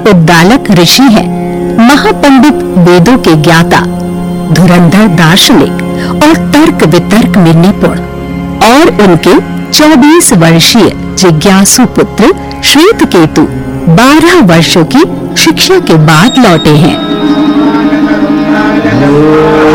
उद्दालक ऋषि हैं, महापंडित, वेदों के ज्ञाता, धुरंधर दार्शनिक और तर्क वितर्क में निपुण, और उनके 24 वर्षीय जिज्ञासु पुत्र श्वेतकेतु 12 वर्षों की शिक्षा के बाद लौटे हैं।